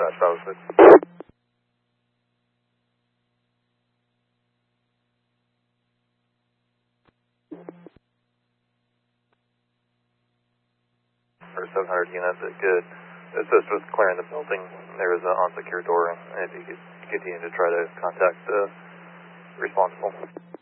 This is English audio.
dispatch, that was it. For 700 units, good. Assist with clearing the building. There is an unsecure door, and if you could continue to try to contact the responsible.